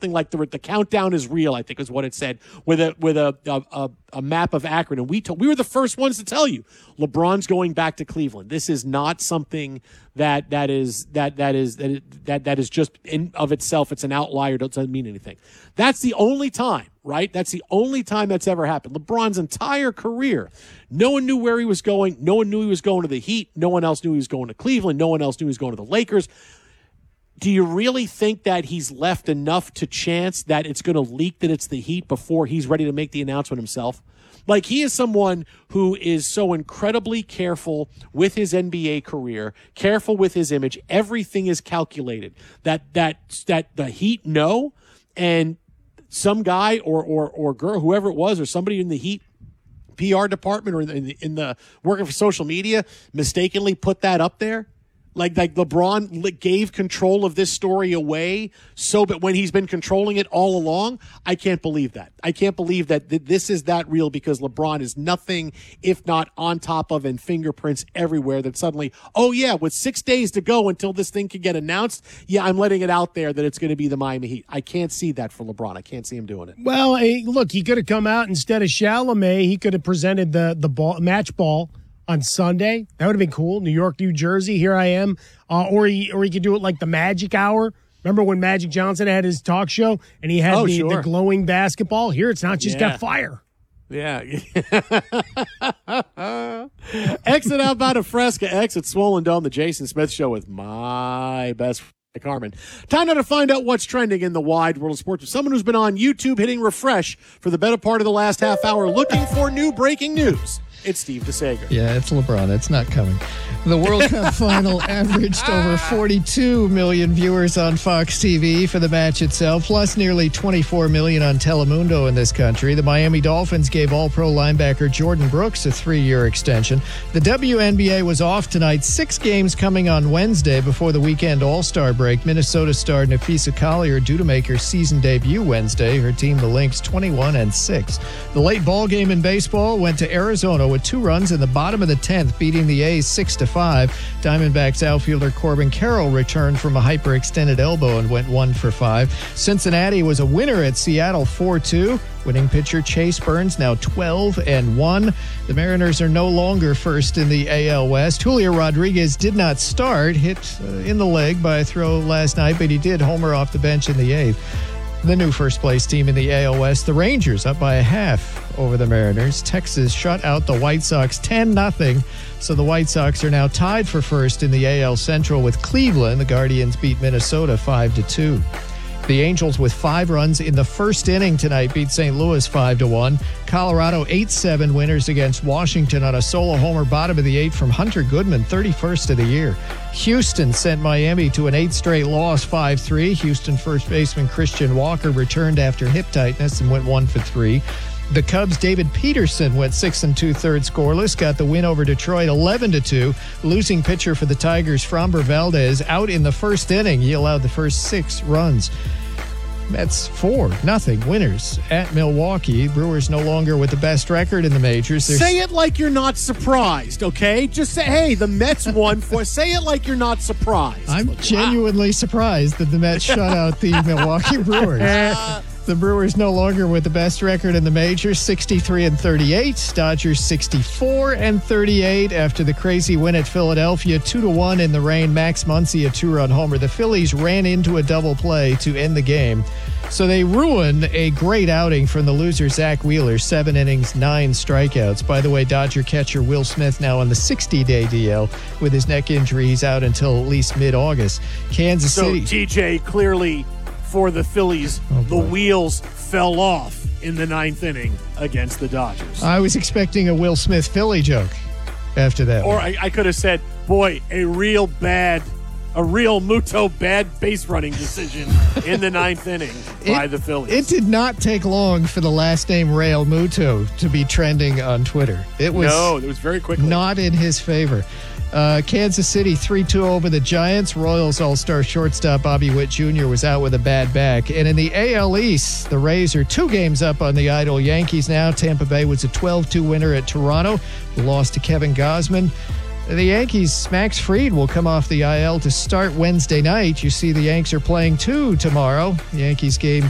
something like the countdown is real, I think is what it said, with a map of Akron. And we were the first ones to tell you LeBron's going back to Cleveland. This is not something that is just in of itself. It's an outlier. Doesn't mean anything. That's the only time, right? That's the only time that's ever happened. LeBron's entire career, no one knew where he was going. No one knew he was going to the Heat. No one else knew he was going to Cleveland. No one else knew he was going to the Lakers. Do you really think that he's left enough to chance that it's going to leak that it's the Heat before he's ready to make the announcement himself? Like, he is someone who is so incredibly careful with his NBA career, careful with his image. Everything is calculated. That the Heat know, and some guy or girl, whoever it was, or somebody in the Heat PR department or in the working for social media mistakenly put that up there. Like LeBron gave control of this story away, but when he's been controlling it all along, I can't believe that. I can't believe that this is that real, because LeBron is nothing if not on top of and fingerprints everywhere. That suddenly, oh yeah, with 6 days to go until this thing can get announced, yeah, I'm letting it out there that it's going to be the Miami Heat. I can't see that for LeBron. I can't see him doing it. Well, hey, look, he could have come out instead of Chalamet. He could have presented the match ball on Sunday. That would have been cool. New York, New Jersey, here I am. Or he could do it like the Magic Hour. Remember when Magic Johnson had his talk show and he had the glowing basketball? Here it's not, just got fire. Yeah. Exit out by the Fresca, exit Swollen Dome, the Jason Smith Show with my best friend, Carmen. Time now to find out what's trending in the wide world of sports with someone who's been on YouTube hitting refresh for the better part of the last half hour looking for new breaking news. It's Steve DeSager. Yeah, it's LeBron. It's not coming. The World Cup final averaged over 42 million viewers on Fox TV for the match itself, plus nearly 24 million on Telemundo in this country. The Miami Dolphins gave All-Pro linebacker Jordan Brooks a 3-year extension. The WNBA was off tonight. 6 games coming on Wednesday before the weekend All-Star break. Minnesota star Nafisa Collier due to make her season debut Wednesday. Her team, the Lynx, 21-6. The late ball game in baseball went to Arizona with 2 runs in the bottom of the 10th, beating the A's 6-5. Diamondbacks outfielder Corbin Carroll returned from a hyperextended elbow and went 1 for 5. Cincinnati was a winner at Seattle 4-2. Winning pitcher Chase Burns now 12-1. The Mariners are no longer first in the AL West. Julio Rodriguez did not start, hit in the leg by a throw last night, but he did homer off the bench in the 8th. The new first-place team in the AL West, the Rangers, up by a half over the Mariners. Texas shut out the White Sox 10-0, so the White Sox are now tied for first in the AL Central with Cleveland. The Guardians beat Minnesota 5-2. The Angels, with 5 runs in the first inning tonight, beat St. Louis 5-1. Colorado 8-7 winners against Washington on a solo homer bottom of the 8th from Hunter Goodman, 31st of the year. Houston sent Miami to an 8th straight loss, 5-3. Houston first baseman Christian Walker returned after hip tightness and went 1 for 3. The Cubs' David Peterson went 6 2/3 scoreless, got the win over Detroit 11-2. Losing pitcher for the Tigers, Framber Valdez, out in the first inning. He allowed the first 6 runs. Mets 4-0 winners at Milwaukee. Brewers no longer with the best record in the majors. Say it like you're not surprised, okay? Just say, hey, the Mets won for. Say it like you're not surprised. I'm genuinely surprised that the Mets shut out the Milwaukee Brewers. The Brewers no longer with the best record in the majors, 63-38. Dodgers 64-38 after the crazy win at Philadelphia, 2-1 in the rain. Max Muncy a 2-run homer. The Phillies ran into a double play to end the game. So they ruined a great outing from the loser Zach Wheeler, 7 innings, 9 strikeouts. By the way, Dodger catcher Will Smith now on the 60-day DL with his neck injury. He's out until at least mid-August. Kansas City. So TJ, clearly for the Phillies, the wheels fell off in the 9th inning against the Dodgers. I was expecting a Will Smith Philly joke after that. Or I could have said, boy, a real Muto bad base running decision in the 9th inning by the Phillies. It did not take long for the last name Real Muto to be trending on Twitter. It was very quickly. Not in his favor. Kansas City 3-2 over the Giants. Royals all-star shortstop Bobby Witt Jr. was out with a bad back. And in the AL East, the Rays are 2 games up on the idle Yankees now. Tampa Bay was a 12-2 winner at Toronto. The loss to Kevin Gausman. The Yankees, Max Fried will come off the IL to start Wednesday night. You see the Yanks are playing 2 tomorrow. The Yankees game